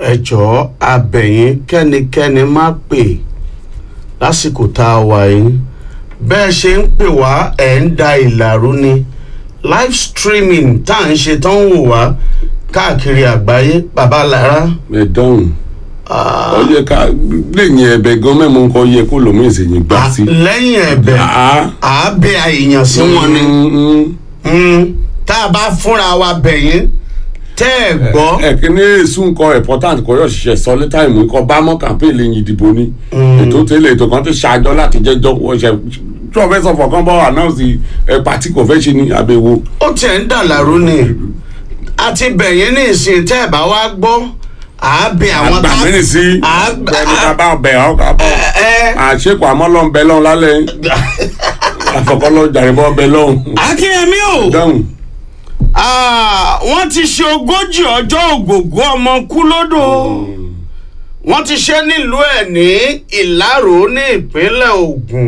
ẹ jọ̀ọ́ abẹ̀yìn kẹ́nikẹ́ni má pè lásìkò tá a wà yìí bẹ́ẹ̀ ṣe ń pè wá ẹ̀ ń da ìlàrú ni live streaming tá à ń ṣe tán wò wá káàkiri àgbáyé bàbá lára. ẹ dọ́hùn ó yẹ ká lẹ́yìn ẹ̀bẹ̀ gan mẹ́mọ́ nǹkan yẹ kó lòmú ìsèyìn gbà sí. lẹ́yìn ẹ̀bẹ̀ àábẹ̀ àìyàn sí wọn ni tá a bá fúnra wa bẹ̀yìn tẹ́ ẹ̀ gbọ́. kíní èsù nǹkan important kọ́ yóò ṣiṣẹ́ sọ létà ìmú nǹkan bá mọ́ campaign lẹ́yìn ìdìbò ni ètò tẹ́lẹ̀ ètò kan ti ṣàjọ láti jẹ́jọ́ wọ́n ṣe tí wọ́n fẹ́ sọ fọ̀kàn bọ́ announce party kò fẹ́ ṣe ní àbẹ̀wò. ó tiẹ̀ ń dàlárú ni àti bẹ̀yìn ní ìsìn tẹ́ ẹ̀ bá wá gbọ́ àábẹ̀ àwọn àgbà mẹ́rin sí ẹni ká bá ọbẹ̀ ọ̀ ká bọ̀ àṣekọ̀ àmọ́ lọ́n bẹ lọ́n lálẹ́ àfọ̀kọ́lọ́ jàrìbọ́ bẹ lọ́n. akínyẹmí o dáhùn. wọ́n ti ṣe 40 ọjọ́ ògògó ọmọ kú lódò wọ́n ti ṣe nílùú ẹ̀ ní ìlárò ní ìpínlẹ̀ Ògùn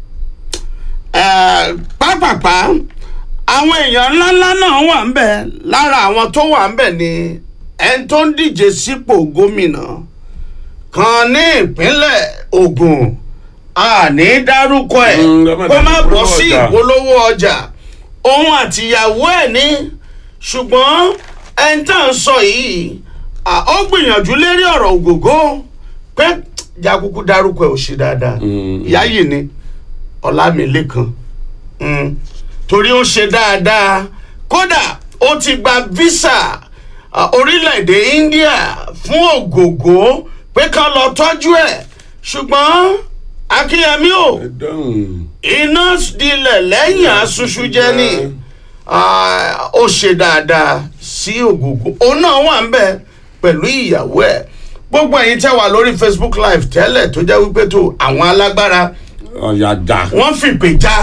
pápápá àwọn èèyàn ńláńlá náà wà ń bẹ̀ lára àwọn tó wà ń bẹ̀ ni ẹni tó ń díje sípò gómìnà kan ní ìpínlẹ̀ Ògùn àní dárúkọ ẹ̀ kó má bọ́ sí ìpolówó ọjà òun àtìyàwó ẹ̀ ní ṣùgbọ́n ẹni tá à ń sọ yìí ó gbìyànjú lérí ọ̀rọ̀ ògògó pé jakuku dárúkọ ẹ̀ ò ṣe dáadáa ìyá yìí ni Ọlámilékan torí ó ṣe dáadáa kódà ó ti gba visa orílẹ̀-èdè India fún ògògó pé kán lọ tọ́jú ẹ̀ ṣùgbọ́n akínyẹmí o iná dilẹ̀ lẹ́yìn aṣoṣù jẹ́ ni ó ṣe dáadáa sí ògògó òun náà wà ń bẹ̀ pẹ̀lú ìyàwó ẹ̀ gbogbo ẹ̀yin tẹ́ wà lórí Facebook live tẹ́lẹ̀ tó jẹ́ wípé tó àwọn alágbára wọ́n fìpè já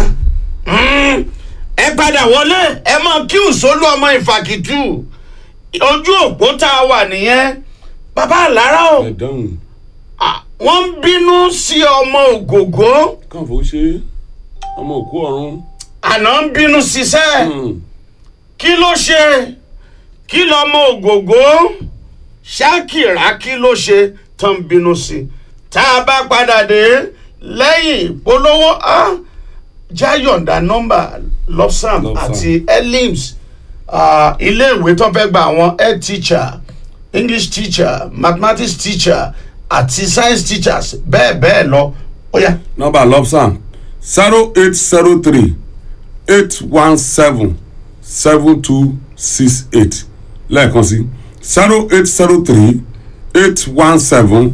ẹ padà wọlé ẹ mọ kí ùsọ́lù ọmọ ìfàkìtù ojú òpó tá a wà nìyẹn bàbá àlárá o wọ́n ń bínú sí ọmọ ògògó. kàn fò ṣe ọmọ òkú ọ̀run. àná ń bínú sísẹ́ kí ló ṣe kí lọmọ ògògó Ṣakira kí ló ṣe tán bínú sí tá a bá padà dé lẹ́yìn ìpolówó jáyọ̀ǹda nọ́mbà lọ́sàm àti elims iléèwé tó fẹ́ gba àwọn head teacher English teacher mathematics teacher àti science teachers bẹ́ẹ̀ lọ ó yá. nọ́mbà lọ́sàm 0803 817 7268 lẹ́ẹ̀kan sí 0803 817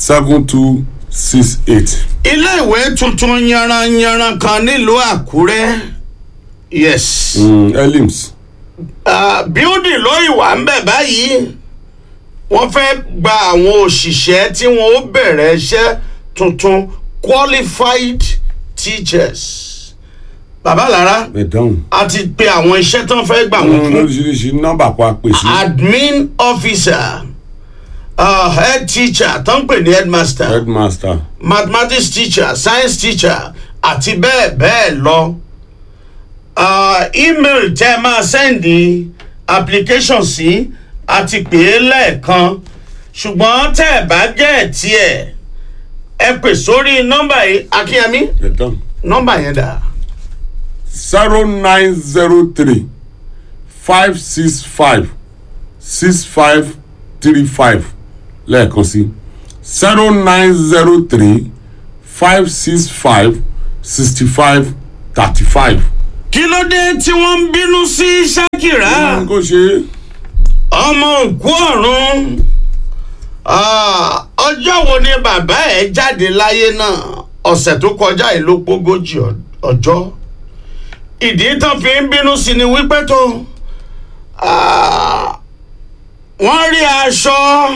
7268. iléèwé tuntun yanranyanran kan nílùú Àkúrẹ́ yes. elims. building ló ìwà ń bẹ̀ báyìí wọ́n fẹ́ gba àwọn òṣìṣẹ́ tí wọ́n ó bẹ̀rẹ̀ iṣẹ́ tuntun qualified teachers. bàbá lára a ti pe àwọn iṣẹ́ tán fẹ́ gbà wọ́n fún. lóríṣiríṣi nọ́mbà kó a pèsè. admin officer head teacher tán pè ní headmaster mathematics teacher science teacher àti bẹ́ẹ̀ lọ. email tẹ́ máa sẹ́ndì application sí àti pè é lẹ́ẹ̀kan ṣùgbọ́n tẹ́ ẹ̀ bá gẹ̀ tiẹ̀ ẹ pè sórí nọ́mbà yìí akínyẹmí nọ́mbà yẹn dà. 0903 565 6535 lẹ́ẹ̀kan sí 0903 565 6535. kí ló dé tí wọ́n ń bínú sí Ṣakira kó ṣe ọmọ òkú ọ̀run ọjọ́ wo ni bàbá ẹ̀ jáde láyé náà ọ̀sẹ̀ tó kọjá yìí ló pógójì ọjọ́ ìdí tán fi ń bínú sí ni wípé tó wọ́n rí aṣọ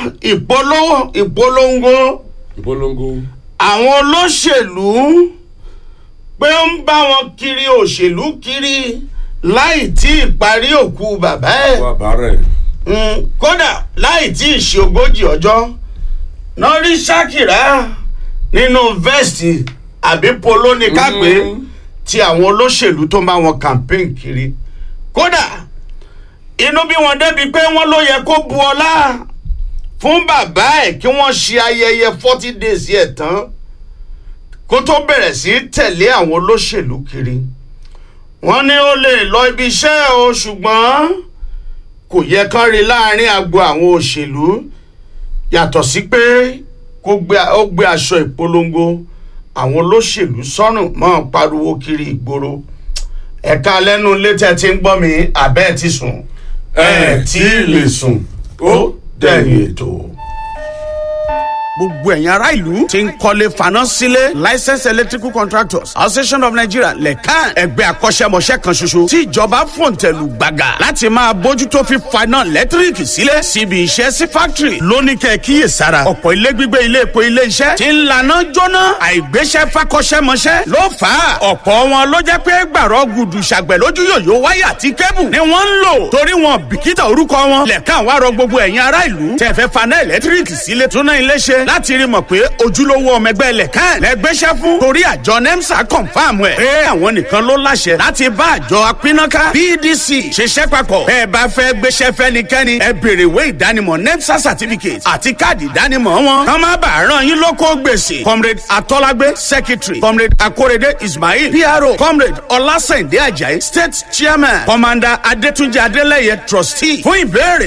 ìpolongo àwọn olóṣèlú pé ó ń bá wọn kiri òṣèlú kiri láì tí ì parí òkú bàbá ẹ̀ kódà láì tí ì ṣe 40 ọjọ́ náà rí Ṣakira nínú vẹ́ẹ̀sì àbí polo ní kápẹ́ tí àwọn olóṣèlú tó ń bá wọn campaign kiri kódà inú bí wọn débi pé wọn ló yẹ kó bu ọlá fún bàbá ẹ̀ kí wọ́n ṣe ayẹyẹ 40 days yẹ̀ tán kó tó bẹ̀rẹ̀ sí tẹ̀lé àwọn olóṣèlú kiri. wọ́n ní ó lè lọ ibi iṣẹ́ o ṣùgbọ́n kò yẹ kán rí láàrin agbo àwọn òṣèlú yàtọ̀ sí pé ó gbé aṣọ ìpolongo àwọn olóṣèlú sọ́rùn mọ́ pariwo kiri ìgboro. ẹ̀ka lẹ́nu létẹ̀ tí ń gbọ́ mi àbẹ́ẹ̀ ti sùn ẹ̀ tí lè sùn ó dẹ̀yìn ètò. gbogbo ẹ̀yin ará ìlú tí ń kọ́lé faná sílé licensed electrical contractors association of nigeria lẹ́kàn ẹgbẹ́ akọ́ṣẹ́mọṣẹ́ kan ṣoṣo tí ìjọba fòǹtẹ̀lù gbàgà láti máa bójútó fífaná lẹ́tíríkì sílé síbi iṣẹ́ sí fáktírì lóníkẹ́ kíyèsára ọ̀pọ̀ ilé gbígbé ilé epo ilé iṣẹ́ tí ń laná jóná àìgbéṣẹ́ fakọ́ṣẹ́mọṣẹ́ ló fà á ọ̀pọ̀ wọn ló jẹ́ pé gbàrọ̀ gùdù ṣàgbẹ̀ lójú yòyó wáyà àti kébù ni wọ́n ń lò torí wọn bìkítà orúkọ wọn lẹ́kàn wá rọ gbogbo ẹ̀yin ará ìlú tẹ́ fẹ́ faná ẹ̀lẹ́tíríkì sílé túná ilé ṣe láti rí mọ̀ pé ojúlówó ọmọ ẹgbẹ́ lẹ́kàn lẹ́gbẹ́sẹ̀ fún torí àjọ nemsa confam ẹ̀ pé àwọn nìkan ló láṣẹ láti bá àjọ apínnáká pdc ṣiṣẹ́ papọ̀ bẹ́ẹ̀ bá fẹ́ gbéṣẹ́ fẹ́nikẹ́ni ẹ béèrè ìwé ìdánimọ̀ nemsa certificate àti káàdì ìdánimọ̀ wọn kàn má bàa ràn yín lóko gbèsè comrade atọ́lágbé secretary comrade akorede ismail pro comrade ọlásẹ̀ndé ajayi state chairman commander adétúnjì adélẹ́yẹ trustee fún ìbéèrè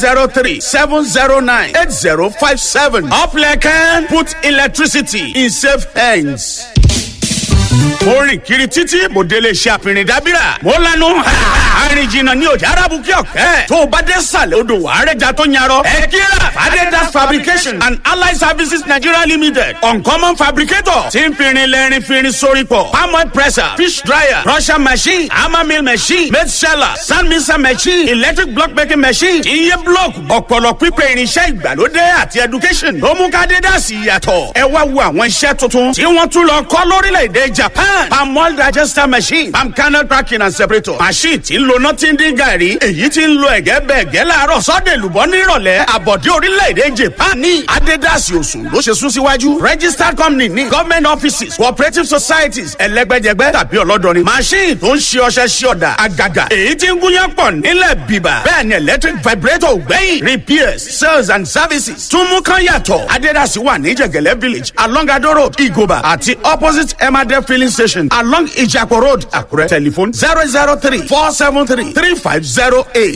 003-709-8057 uplẹ̀kẹ́. Put electricity in safe hands. orin kiri títí mo délé iṣẹ́ àpìrìn dábìrà mo lanu àárín jìnnà ní ọjà arábù kí ọ̀kẹ́ tó o bá dé sàlẹ̀ odò àárẹ̀já tó yarọ ẹ kíra fadedas fabrication and allied services nigeria limited uncommon fabricator tí ń firin lẹ́rin firin sórí pọ̀ palm oil presser fish dryer crusher machine hammer mill machine made sheller sand mixer machine electric block making machine iye block ọ̀pọ̀lọ̀ pípẹ́ irinṣẹ́ ìgbàlódé àti education ló mú ká dé dá sí yàtọ̀ ẹ wá wo àwọn iṣẹ́ tuntun tí wọ́n tún lọ kọ́ lórílẹ̀‐èdè japan palm oil digester machine palm kernel cracking and separator machine tí ń lo nothing dín gàrí èyí tí ń lo ẹ̀gẹ́ bẹ́ẹ̀ gẹ́ láàárọ̀ sọ́dẹ̀ lùbọ́ nírọ̀lẹ́ àbọ̀dé orílẹ̀-èdè japan ní adédàsí òsùn ló ṣe sún síwájú registered company ní government offices cooperative societies ẹlẹ́gbẹ́jẹgbẹ́ tàbí ọlọ́dọ̀ni machine tó ń ṣe ọṣẹ ṣe ọ̀dà àgàgà èyí tí ń gúnyán pọ̀ nílẹ̀ bíbà bẹ́ẹ̀ ni electric vibrator gbẹ̀yìn repairs sales and services tún mú kán yàtọ̀ adédàsí wà ní jẹ̀gẹ̀lẹ́ village along ado road igoba àti opposite emade filling station along Ijapo Road, Akure. Telephone 003-473-3508.